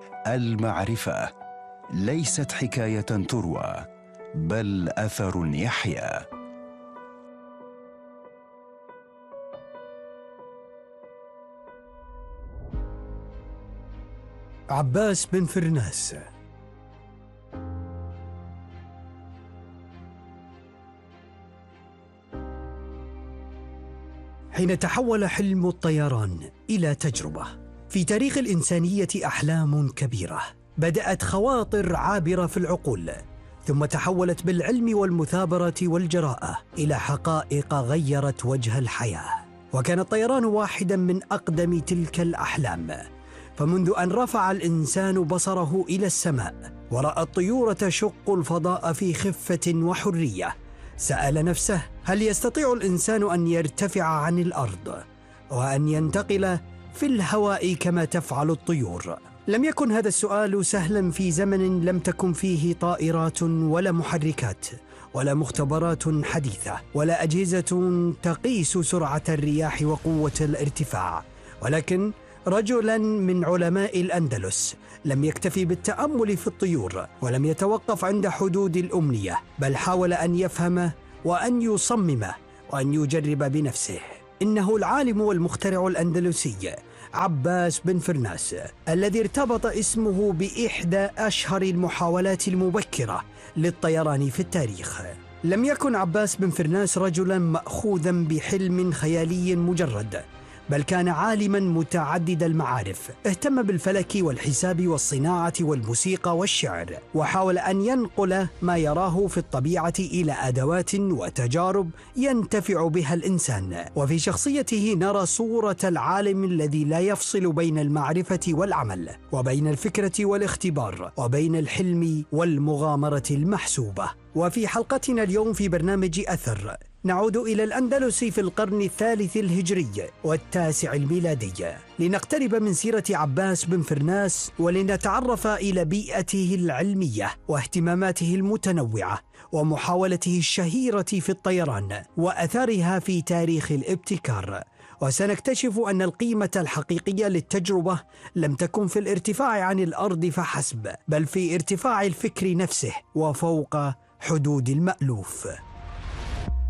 المعرفة ليست حكاية تروى، بل أثر يحيا. عباس بن فرناس. حين تحول حلم الطيران إلى تجربة في تاريخ الإنسانية، أحلام كبيرة بدأت خواطر عابرة في العقول، ثم تحولت بالعلم والمثابرة والجراءة إلى حقائق غيرت وجه الحياة. وكان الطيران واحدا من أقدم تلك الأحلام، فمنذ أن رفع الإنسان بصره إلى السماء ورأى الطيور تشق الفضاء في خفة وحرية، سأل نفسه: هل يستطيع الإنسان أن يرتفع عن الأرض وأن ينتقل في الهواء كما تفعل الطيور؟ لم يكن هذا السؤال سهلا في زمن لم تكن فيه طائرات ولا محركات ولا مختبرات حديثة ولا أجهزة تقيس سرعة الرياح وقوة الارتفاع. ولكن رجلا من علماء الأندلس لم يكتفي بالتأمل في الطيور ولم يتوقف عند حدود الأمنية، بل حاول أن يفهم وأن يصمم وأن يجرب بنفسه. إنه العالم والمخترع الأندلسي عباس بن فرناس، الذي ارتبط اسمه بإحدى أشهر المحاولات المبكرة للطيران في التاريخ. لم يكن عباس بن فرناس رجلا مأخوذا بحلم خيالي مجرد، بل كان عالما متعدد المعارف، اهتم بالفلك والحساب والصناعة والموسيقى والشعر، وحاول أن ينقل ما يراه في الطبيعة إلى أدوات وتجارب ينتفع بها الإنسان. وفي شخصيته نرى صورة العالم الذي لا يفصل بين المعرفة والعمل، وبين الفكرة والاختبار، وبين الحلم والمغامرة المحسوبة. وفي حلقتنا اليوم في برنامج أثر نعود إلى الأندلس في القرن الثالث الهجري والتاسع الميلادي، لنقترب من سيرة عباس بن فرناس ولنتعرف إلى بيئته العلمية واهتماماته المتنوعة ومحاولته الشهيرة في الطيران وأثرها في تاريخ الابتكار. وسنكتشف أن القيمة الحقيقية للتجربة لم تكن في الارتفاع عن الأرض فحسب، بل في ارتفاع الفكر نفسه وفوق حدود المألوف.